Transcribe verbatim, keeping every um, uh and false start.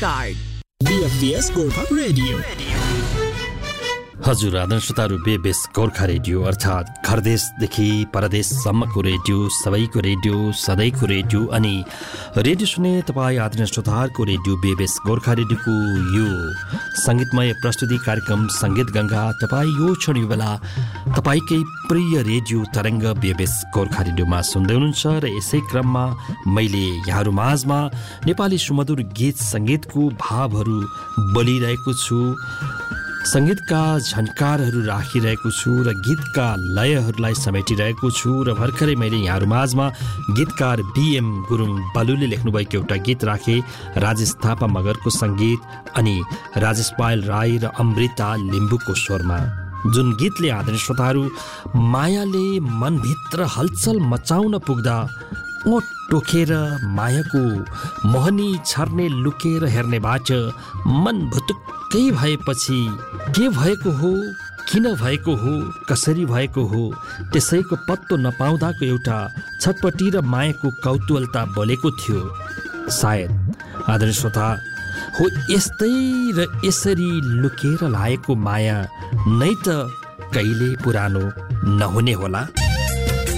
Card. BFS Gorkha radio. हजुर आदरणीय श्रोताहरू, बेबेस Gorkha radio अर्थात् घरदेशदेखि परदेशसम्मको रेडियो, सबैको रेडियो, सधैँको रेडियो अनि रेडियो सुने तपाईँ आदरणीय श्रोताहरूको रेडियो बेबेस गोर्खा रेडियोको यो सङ्गीतमय प्रस्तुति कार्यक्रम सङ्गीत गङ्गा तपाईँ यो क्षण यो बेला तपाईँकै प्रिय रेडियो तरङ्ग बेबेस गोर्खा रेडियोमा सुन्दै हुनुहुन्छ र यसै क्रममा मैले यहाँहरू माझमा नेपाली सुमधुर गीत सङ्गीतको भावहरू बोलिरहेको छु, सङ्गीतका झन्कारहरू राखिरहेको छु र गीतका लयहरूलाई समेटिरहेको छु र भर्खरै मैले यहाँहरू माझमा गीतकार बिएम गुरुङ बालुले लेख्नुभएको एउटा गीत राखेँ, राजेश थापा मगरको सङ्गीत अनि राजेश पायल राई र अमृता लिम्बूको स्वरमा, जुन गीतले आदरणीय श्रोताहरू मायाले मनभित्र हलचल मचाउन पुग्दा ओठ टोकेर मायाको मोहनी छर्ने लुकेर हेर्नेबाट मन भुतुक्कै भएपछि के भएको हो, किन भएको हो, कसरी भएको हो, त्यसैको पत्तो नपाउँदाको एउटा छटपटी र मायाको कौतूहलता बोलेको थियो। सायद आदरणीय श्रोता हो यस्तै र यसरी लुकेर लागेको माया नै त कहिले पुरानो नहुने होला।